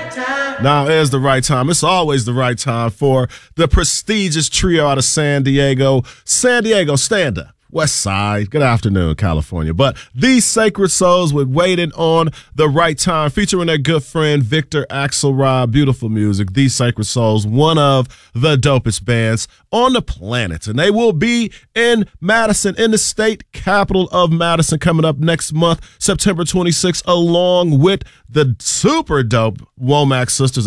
Now is the right time. It's always the right time for the prestigious trio out of San Diego. San Diego, stand up. West Side. Good afternoon, California. But these Sacred Souls with Waiting on the Right Time, featuring their good friend Victor Axelrod. Beautiful music. These Sacred Souls, one of the dopest bands on the planet. And they will be in Madison, in the state capital of Madison, coming up next month, September 26th, along with the super dope Womack Sisters.